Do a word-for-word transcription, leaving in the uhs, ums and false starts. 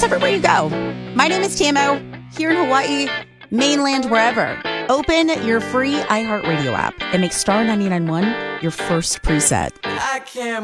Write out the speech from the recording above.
It's everywhere you go. My name is Tamo, here in Hawaii, mainland, wherever. Open your free iHeartRadio app and make Star ninety-nine point one your first preset. I can't